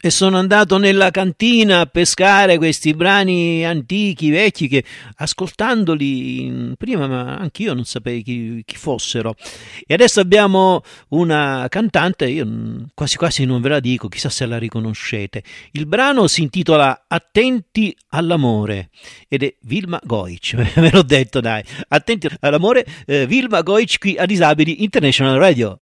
e sono andato nella cantina a pescare questi brani antichi, vecchi, che ascoltandoli prima ma anch'io non sapevo chi fossero. E adesso abbiamo una cantante, io quasi quasi non ve la dico, chissà se la riconoscete. Il brano si intitola Attenti all'amore ed è Vilma Goic, ve l'ho detto, dai. Attenti all'amore, Vilma Goic qui a Disabili International Radio.